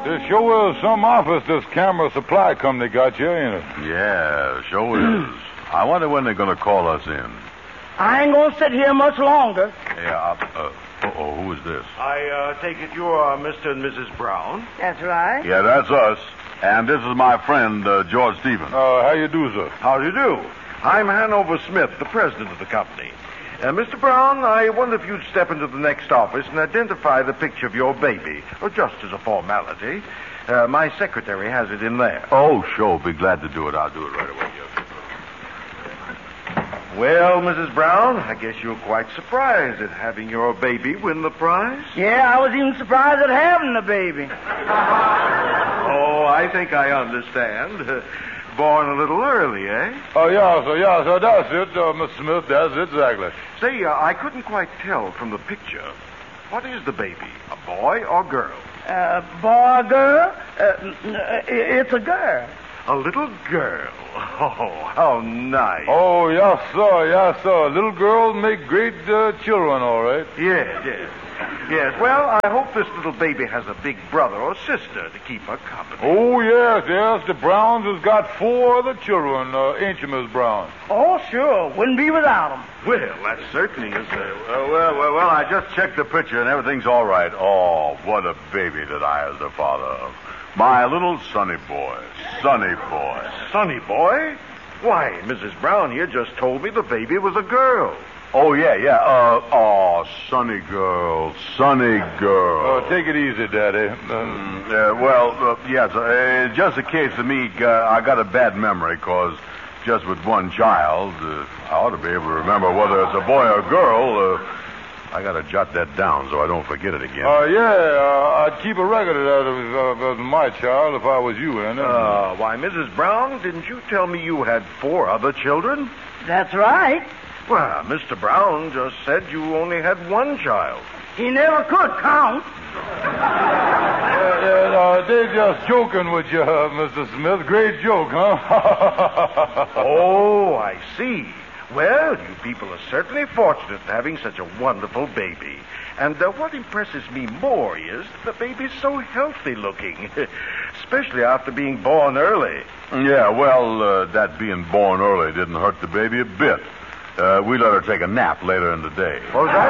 This sure is some office this camera supply company got you, ain't it? Yeah, sure is. I wonder when they're going to call us in. I ain't gonna sit here much longer. Yeah, who is this? I take it you are Mr. and Mrs. Brown? That's right. Yeah, that's us. And this is my friend, George Stevens. How you do, sir? How do you do? I'm Hanover Smith, the president of the company. Mr. Brown, I wonder if you'd step into the next office and identify the picture of your baby, or just as a formality. My secretary has it in there. Oh, sure. Be glad to do it. I'll do it right away. Well, Mrs. Brown, I guess you're quite surprised at having your baby win the prize. Yeah, I was even surprised at having the baby. Oh, I think I understand. Born a little early, eh? Oh, yeah, sir, that's it, Mr. Smith, that's it, exactly. Say, I couldn't quite tell from the picture. What is the baby, a boy or girl? Boy or girl? It's a girl. A little girl. Oh, how nice. Oh, yes, sir. Little girls make great children, all right. Yes. Well, I hope this little baby has a big brother or sister to keep her company. Oh, yes. The Browns has got 4 other children, ain't you, Miss Brown? Oh, sure. Wouldn't be without them. Well, that certainly is Well, I just checked the picture and everything's all right. Oh, what a baby that I was the father of. My little Sonny boy. Sonny boy. Sonny boy? Why, Mrs. Brown here just told me the baby was a girl. Oh, yeah. Sonny girl. Take it easy, Daddy. Yes, just in case of me, I got a bad memory, because just with one child, I ought to be able to remember whether it's a boy or a girl. I got to jot that down so I don't forget it again. I'd keep a record of that if it was my child if I was you, Anna. Why, Mrs. Brown, didn't you tell me you had 4 other children? That's right. Well, Mr. Brown just said you only had 1 child. He never could count. They're just joking with you, Mr. Smith. Great joke, huh? Oh, I see. Well, you people are certainly fortunate in having such a wonderful baby. And what impresses me more is the baby's so healthy looking, especially after being born early. Yeah, well, that being born early didn't hurt the baby a bit. We let her take a nap later in the day. What was that?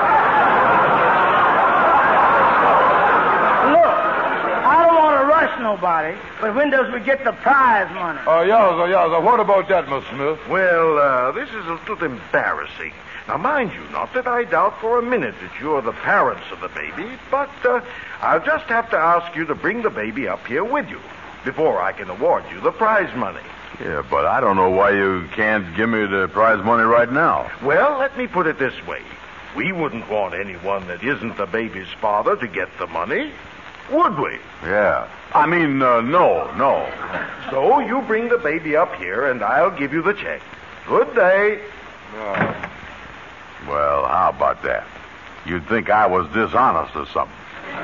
Look, I don't want to rush nobody, but when does we get the prize money? Yeah. What about that, Miss Smith? Well, this is a little embarrassing. Now, mind you, not that I doubt for a minute that you're the parents of the baby, but I'll just have to ask you to bring the baby up here with you before I can award you the prize money. Yeah, but I don't know why you can't give me the prize money right now. Well, let me put it this way. We wouldn't want anyone that isn't the baby's father to get the money, would we? Yeah. I mean, no. So you bring the baby up here, and I'll give you the check. Good day. Well, how about that? You'd think I was dishonest or something.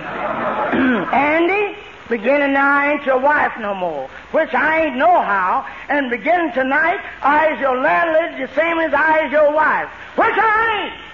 Andy, beginning now I ain't your wife no more, which I ain't know how, and beginning tonight I is your landlady the same as I is your wife, which I ain't.